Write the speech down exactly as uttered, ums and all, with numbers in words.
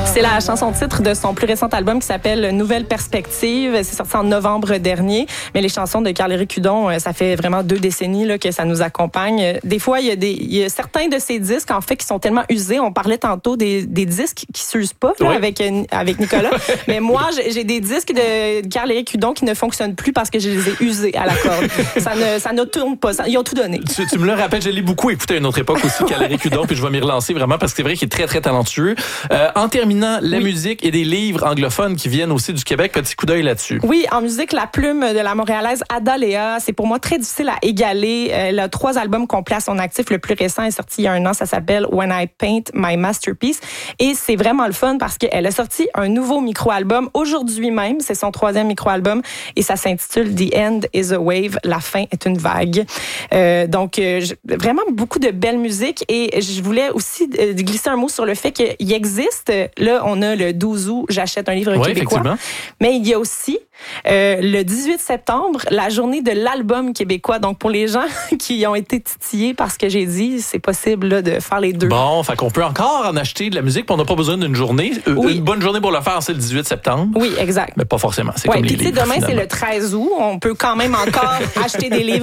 C'est la chanson-titre de son plus récent album qui s'appelle Nouvelle Perspective. C'est sorti en novembre dernier. Mais les chansons de Carl-Éric Hudon, ça fait vraiment deux décennies là, que ça nous accompagne. Des fois, il y a des, il y a certains de ces disques, en fait, qui sont tellement usés. On parlait tantôt des, des disques qui s'usent pas là, oui. avec, avec Nicolas. Mais moi, j'ai des disques de Carl-Éric Hudon qui ne fonctionnent plus parce que je les ai usés à la corde. Ça ne, ça ne tourne pas. Ça, ils ont tout donné. Tu, tu me le rappelles, je l'ai beaucoup écouté à une autre époque aussi, Carl-Éric Hudon, puis je vais m'y relancer vraiment parce que c'est vrai qu'il est très, très talentueux. Euh, en terminant, la oui. musique et des livres anglophones qui viennent aussi du Québec, petit coup d'œil là-dessus. Oui, en musique, la plume de la Montréalaise Ada Léa, c'est pour moi très difficile à égaler. Elle a trois albums complets à son actif. Le plus récent est sorti il y a un an, ça s'appelle When I Paint My Masterpiece. Et c'est vraiment le fun parce qu'elle a sorti un nouveau micro-album aujourd'hui même. C'est son troisième micro-album et ça s'intitule The End is a Wave. La fin est une vague. Euh, donc, euh, vraiment beaucoup de belle musique et je voulais aussi euh, glisser un mot sur le fait qu'il existe, là, on a le douze août, j'achète un livre oui, québécois, mais il y a aussi euh, le dix-huit septembre, la journée de l'album québécois. Donc, pour les gens qui ont été titillés par ce que j'ai dit, c'est possible là, de faire les deux. Bon, fait qu'on peut encore en acheter de la musique, puis on n'a pas besoin d'une journée. Oui. Une bonne journée pour le faire, c'est le dix-huit septembre. Oui, exact. Mais pas forcement, c'est ouais, comme les livres. livres. Demain, finalement. C'est le treize août. On peut quand même encore acheter des livres